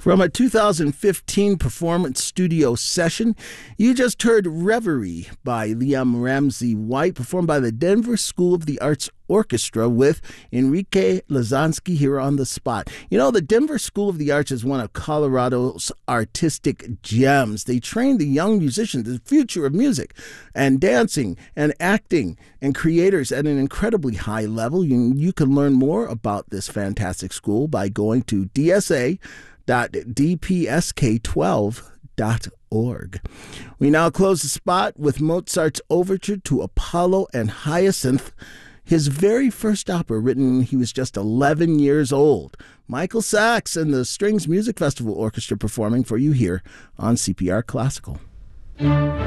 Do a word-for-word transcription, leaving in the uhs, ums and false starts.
From a two thousand fifteen performance studio session, you just heard Reverie by Liam Ramsey White, performed by the Denver School of the Arts Orchestra with Enrique Lazansky here on the spot. You know, the Denver School of the Arts is one of Colorado's artistic gems. They train the young musicians, the future of music and dancing and acting and creators at an incredibly high level. You, you can learn more about this fantastic school by going to D S A dot D P S K twelve dot org. We now close the spot with Mozart's overture to Apollo and Hyacinth, his very first opera, written when he was just eleven years old. Michael Sachs and the Strings Music Festival Orchestra performing for you here on C P R Classical.